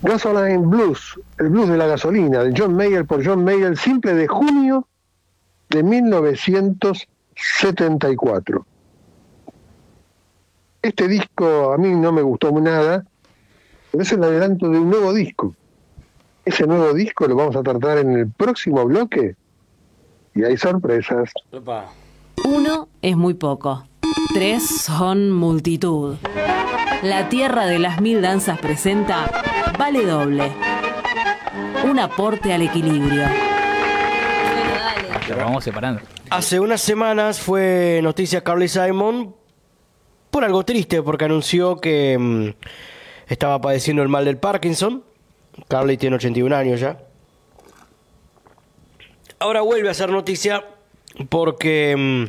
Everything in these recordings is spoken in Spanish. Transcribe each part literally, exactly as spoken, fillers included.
Gasoline Blues, el blues de la gasolina, de John Mayall por John Mayall, simple de junio de mil novecientos setenta y cuatro. Este disco a mí no me gustó nada, pero es el adelanto de un nuevo disco. Ese nuevo disco lo vamos a tratar en el próximo bloque y hay sorpresas. Opa. Uno es muy poco. Tres son multitud. La Tierra de las Mil Danzas presenta Vale Doble. Un aporte al equilibrio. Bueno, dale. Lo vamos separando. Hace unas semanas fue noticia Carly Simon por algo triste, porque anunció que mmm, estaba padeciendo el mal del Parkinson. Carly tiene ochenta y un años ya. Ahora vuelve a ser noticia porque mmm,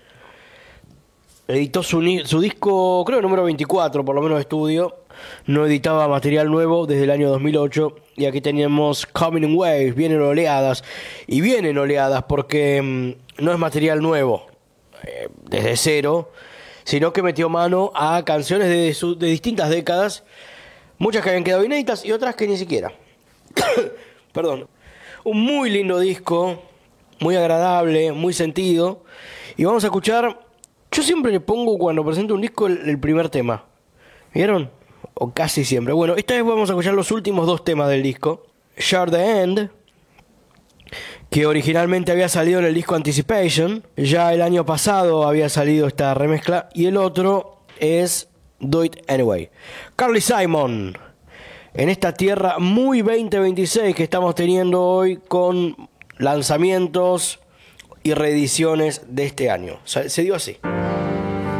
editó su, su disco, creo número veinticuatro, por lo menos de estudio. No editaba material nuevo desde el año dos mil ocho. Y aquí teníamos Coming in Waves, vienen oleadas. Y vienen oleadas porque mmm, no es material nuevo, eh, desde cero, sino que metió mano a canciones de, su, de distintas décadas. Muchas que habían quedado inéditas y otras que ni siquiera. Perdón. Un muy lindo disco, muy agradable, muy sentido. Y vamos a escuchar... Yo siempre le pongo cuando presento un disco el, el primer tema. ¿Vieron? O casi siempre. Bueno, esta vez vamos a escuchar los últimos dos temas del disco. Share the End, que originalmente había salido en el disco Anticipation. Ya el año pasado había salido esta remezcla. Y el otro es Do It Anyway. Carly Simon, en esta tierra muy veinte veintiséis que estamos teniendo hoy, con lanzamientos y reediciones de este año. Se, se dio así.